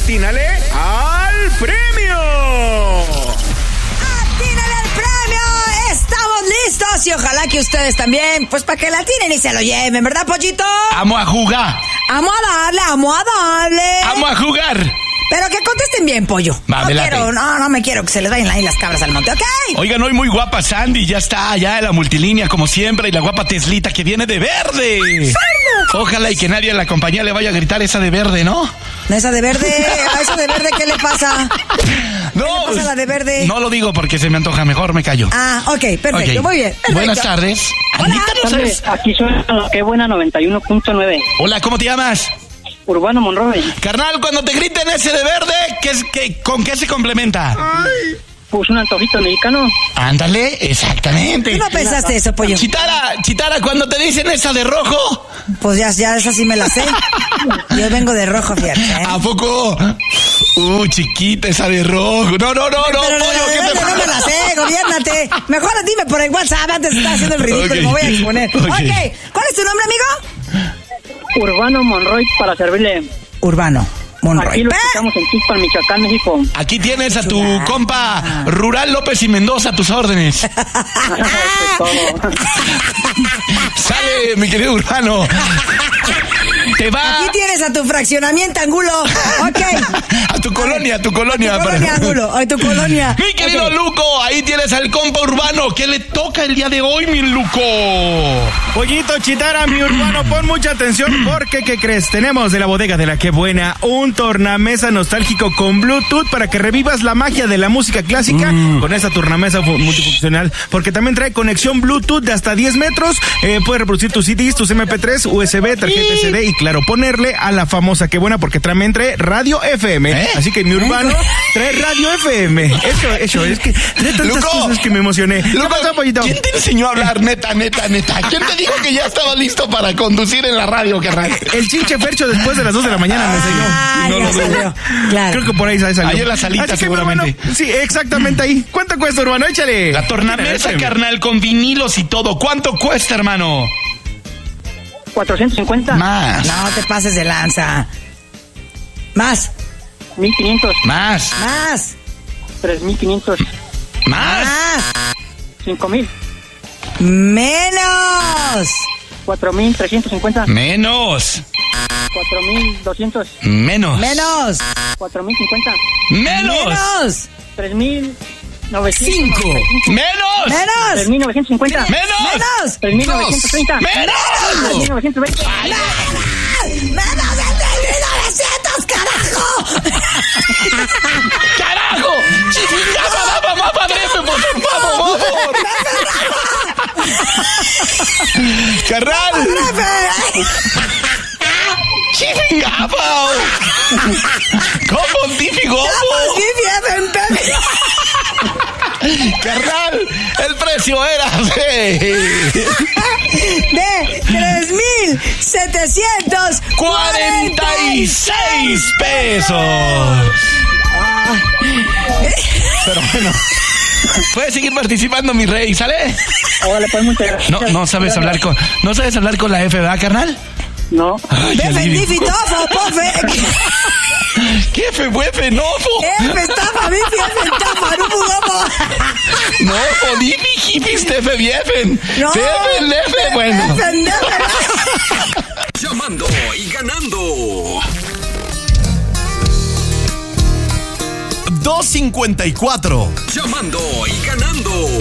¡atínale al premio! ¡Atínale al premio! ¡Estamos listos! Y ojalá que ustedes también, pues para que la atinen y se lo lleven, ¿verdad, Pollito? Amo a jugar. Amo a darle. Amo a jugar. Pero que contesten bien, Pollo. No me quiero que se les vayan ahí las cabras al monte, ¿ok? Oigan, hoy muy guapa Sandy, ya está allá en la multilínea como siempre, y la guapa Teslita que viene de verde. Ojalá y que nadie en la compañía le vaya a gritar esa de verde, ¿no? Esa de verde, a esa de verde, ¿qué le pasa? No, ¿Qué le pasa a la de verde? No lo digo porque se me antoja, mejor me callo. Ah, ok, perfecto, Okay. muy bien. Perfecto. Buenas tardes. Hola. Anita, ¿no sabes? Aquí suena la que buena 91.9. Hola, ¿cómo te llamas? Urbano Monroy. Carnal, cuando te griten ese de verde, ¿con qué se complementa? Pues un antojito mexicano. Ándale, exactamente. ¿Tú no pensaste eso, Pollo? Chitara, cuando te dicen esa de rojo. Pues ya esa sí me la sé. Yo vengo de rojo, fíjate, ¿eh? ¿A poco? Chiquita, esa de rojo. No, Pero Pollo, ¿qué te no me la sé, gobiérnate. Mejor dime por el WhatsApp, antes estás haciendo el ridículo, Okay. me voy a exponer. Okay. Ok, ¿cuál es tu nombre, amigo? Urbano Monroy para servirle. Urbano Monroy. Aquí lo escuchamos en Chispan, Michoacán, México. Aquí tienes a tu compa Rural López y Mendoza a tus órdenes. Eso es todo. Sale, mi querido Urbano. Te va Aquí tienes a tu fraccionamiento Angulo. Ok. a tu colonia. Tu colonia Angulo. Ay, tu colonia. Mi querido Luco, ahí tienes al compa Urbano. ¿Qué le toca el día de hoy, mi Luco? Pollito, Chitara, mi Urbano, pon mucha atención porque, ¿qué crees? Tenemos de la bodega de la que buena un tornamesa nostálgico con Bluetooth para que revivas la magia de la música clásica con esta tornamesa multifuncional, porque también trae conexión Bluetooth de hasta 10 metros, puedes reproducir tus CDs, tus MP3, USB, tarjeta SD y claro, ponerle a la famosa que buena porque también trae radio FM, así que mi Urbano trae radio FM, eso, es que trae tantas Luco, cosas que me emocioné. Luco, ¿Qué pasó, Pollito? ¿quién te enseñó a hablar neta? ¿Quién te dijo que ya estaba listo para conducir en la radio, carnal? El chinche Fercho después de las 2 de la mañana me enseñó. No ya lo dudo. salió. Claro. Creo que por ahí salió. Ahí en la salita, Así que, seguramente. Urbano, sí, exactamente ahí. ¿Cuánto cuesta, Urbano? Échale. La tornamesa, carnal, con vinilos y todo. ¿Cuánto cuesta, hermano? 450. Más. No te pases de lanza. Más. 1500. Más. 3500. Más. 5000. Menos. 4350. Menos. 4200. Menos. 4050. Menos. 3900. Menos. 3950. Menos. 3930. Menos. 3920. ¡Menos de 1900, carajo! ¡Carajo! ¡Chingada, mamá, padre, por favor! ¡Carnal! ¡Chingada! ¿Cómo, Tifigo? Carnal, el precio era de 3,746 pesos. Pero bueno, puedes seguir participando, mi rey, ¿sale? Órale, pues, muchas gracias. No sabes hablar con la F, ¿verdad, carnal? No. Ay, qué alivio. Defendifitofo, pofe. ¿Qué F, F, no, Estafa, bifi, estafa, no jugamos. no, Fodifi, hippies, Tefe, Biefen. No. Tefe, Lefe, bueno. Llamando y ganando. 254. Llamando y ganando.